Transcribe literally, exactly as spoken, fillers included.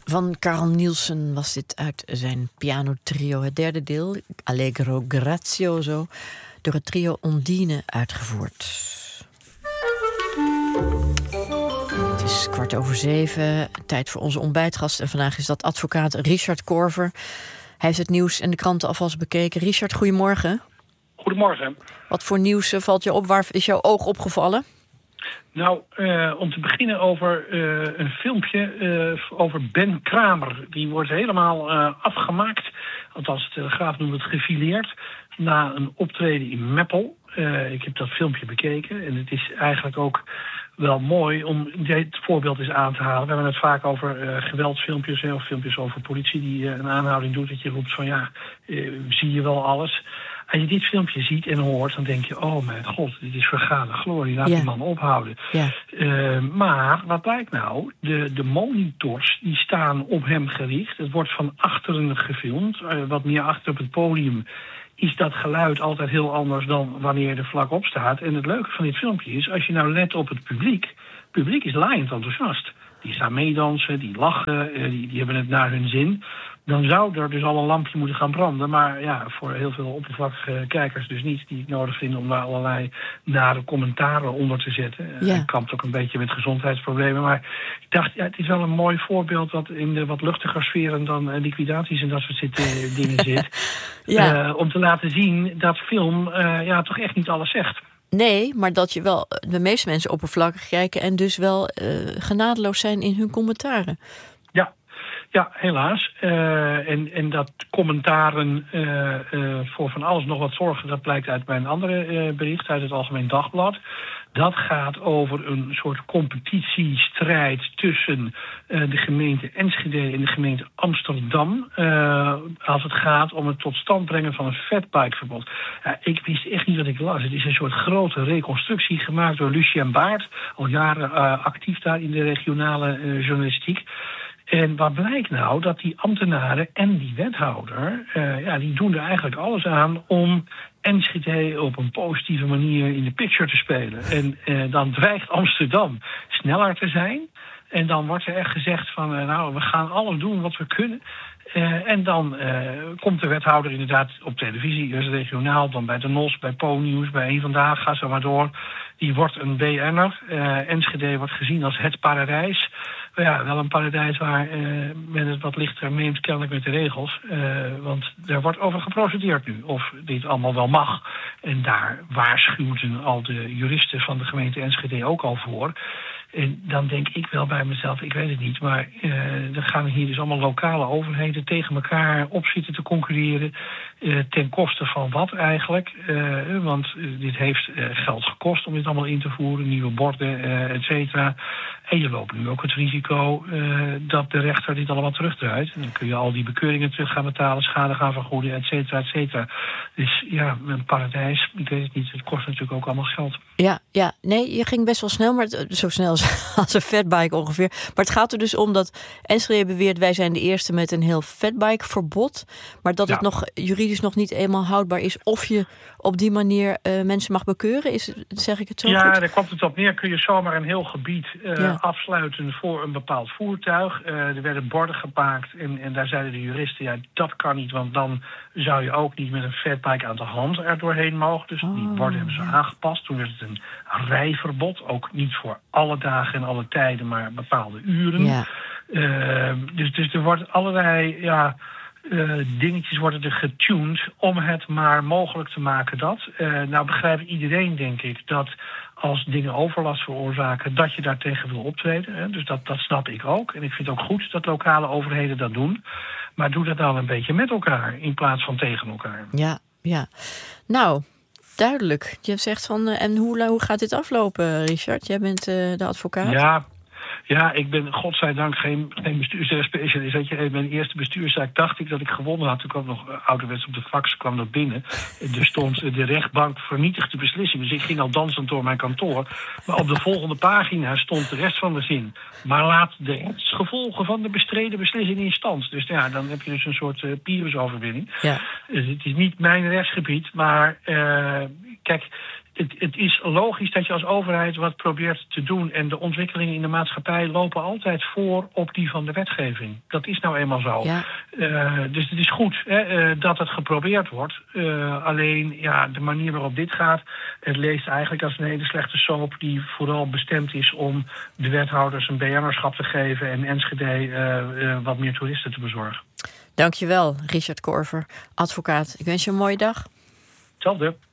Van Carl Nielsen was dit uit zijn pianotrio. Het derde deel, Allegro Grazioso, door het trio Ondine uitgevoerd. Het is kwart over zeven, tijd voor onze ontbijtgast. En vandaag is dat advocaat Richard Korver. Hij heeft het nieuws en de kranten alvast bekeken. Richard, goedemorgen. Goedemorgen. Wat voor nieuws valt je op? Waar is jouw oog opgevallen? Nou, uh, om te beginnen over uh, een filmpje uh, over Ben Kramer. Die wordt helemaal uh, afgemaakt, althans de Telegraaf noemt het gefileerd, na een optreden in Meppel. Uh, ik heb dat filmpje bekeken en het is eigenlijk ook wel mooi om dit voorbeeld eens aan te halen. We hebben het vaak over uh, geweldsfilmpjes of filmpjes over politie die uh, een aanhouding doet. Dat je roept van ja, uh, zie je wel alles. Als je dit filmpje ziet en hoort, dan denk je, oh mijn god, dit is vergane glorie, laat ja. die man ophouden. Ja. Uh, maar wat blijkt nou? De, de monitors die staan op hem gericht. Het wordt van achteren gefilmd, uh, wat meer achter op het podium is dat geluid altijd heel anders dan wanneer je er vlak op staat. En het leuke van dit filmpje is, als je nou let op het publiek, het publiek is laaiend enthousiast. Die staan meedansen, die lachen, die, die hebben het naar hun zin. Dan zou er dus al een lampje moeten gaan branden. Maar ja, voor heel veel oppervlakkige kijkers dus niet, die het nodig vinden om daar allerlei nare commentaren onder te zetten. Ja. Hij kampt ook een beetje met gezondheidsproblemen. Maar ik dacht, ja, het is wel een mooi voorbeeld wat in de wat luchtiger sferen dan uh, liquidaties en dat soort zit, uh, dingen zit. Ja. Uh, om te laten zien dat film uh, ja, toch echt niet alles zegt. Nee, maar dat je wel de meeste mensen oppervlakkig kijken en dus wel uh, genadeloos zijn in hun commentaren. Ja, ja helaas. Uh, en, en dat commentaren uh, uh, voor van alles nog wat zorgen, dat blijkt uit mijn andere uh, bericht uit het Algemeen Dagblad. Dat gaat over een soort competitiestrijd tussen uh, de gemeente Enschede en de gemeente Amsterdam. Uh, als het gaat om het tot stand brengen van een fatbikeverbod. Uh, ik wist echt niet wat ik las. Het is een soort grote reconstructie gemaakt door Lucien Baert. Al jaren uh, actief daar in de regionale uh, journalistiek. En wat blijkt nou? Dat die ambtenaren en die wethouder, uh, ja, die doen er eigenlijk alles aan om Enschede op een positieve manier in de picture te spelen. En uh, dan dreigt Amsterdam sneller te zijn. En dan wordt er echt gezegd van, uh, nou, we gaan alles doen wat we kunnen. Uh, en dan uh, komt de wethouder inderdaad op televisie, dus regionaal, dan bij de N O S, bij Po-nieuws, bij Eén Vandaag, ga zo maar door. Die wordt een B N'er. Uh, Enschede wordt gezien als het paradijs. Ja, wel een paradijs waar uh, men het wat lichter neemt, kennelijk met de regels. Uh, want er wordt over geprocedeerd nu, of dit allemaal wel mag. En daar waarschuwden al de juristen van de gemeente Enschede ook al voor. En dan denk ik wel bij mezelf, ik weet het niet, maar uh, dan gaan hier dus allemaal lokale overheden tegen elkaar op zitten te concurreren. Uh, ten koste van wat eigenlijk? Uh, want uh, dit heeft uh, geld gekost om dit allemaal in te voeren, nieuwe borden, uh, et cetera. En je loopt nu ook het risico uh, dat de rechter dit allemaal terugdraait. En dan kun je al die bekeuringen terug gaan betalen, schade gaan vergoeden, et cetera, et cetera. Dus ja, een paradijs, ik weet het niet, het kost natuurlijk ook allemaal geld. Ja, ja, nee, je ging best wel snel, maar het, zo snel als, als een fatbike ongeveer. Maar het gaat er dus om dat Enschede beweert, wij zijn de eerste met een heel fatbikeverbod. Maar dat ja. het nog juridisch nog niet eenmaal houdbaar is of je op die manier uh, mensen mag bekeuren. Is, zeg ik het zo ja, goed? Ja, daar komt het op neer. Kun je zomaar een heel gebied uh, ja. afsluiten voor een bepaald voertuig. Uh, er werden borden gemaakt en, en daar zeiden de juristen, ja, dat kan niet, want dan zou je ook niet met een fatbike aan de hand er doorheen mogen. Dus oh, die borden hebben ze ja. aangepast. Toen werd het een rijverbod, ook niet voor alle dagen en alle tijden, maar bepaalde uren. Ja. Uh, dus, dus er wordt allerlei ja, uh, dingetjes worden er getuned om het maar mogelijk te maken dat. Uh, nou begrijpt iedereen, denk ik, dat als dingen overlast veroorzaken, dat je daar tegen wil optreden. Hè? Dus dat, dat snap ik ook. En ik vind het ook goed dat lokale overheden dat doen. Maar doe dat dan een beetje met elkaar in plaats van tegen elkaar. Ja, ja. Nou, duidelijk. Je zegt van, uh, en hoe, hoe gaat dit aflopen, Richard? Jij bent uh, de advocaat. Ja. Ja, ik ben godzijdank geen, geen bestuursspecialist. Weet je, in mijn eerste bestuurszaak dacht ik dat ik gewonnen had. Toen kwam nog uh, ouderwets op de fax, kwam dat binnen. Er stond uh, de rechtbank vernietigt de beslissing. Dus ik ging al dansend door mijn kantoor. Maar op de volgende pagina stond de rest van de zin. Maar laat de rechtsgevolgen van de bestreden beslissing in stand. Dus ja, dan heb je dus een soort uh, Pyrrhusoverwinning. Ja. Dus het is niet mijn rechtsgebied, maar uh, kijk, het, het is logisch dat je als overheid wat probeert te doen. En de ontwikkelingen in de maatschappij lopen altijd voor op die van de wetgeving. Dat is nou eenmaal zo. Ja. Uh, dus het is goed hè, uh, dat het geprobeerd wordt. Uh, alleen ja, de manier waarop dit gaat, het leest eigenlijk als een hele slechte soap die vooral bestemd is om de wethouders een B N'erschap te geven en Enschede uh, uh, wat meer toeristen te bezorgen. Dankjewel, Richard Korver, advocaat. Ik wens je een mooie dag. Hetzelfde.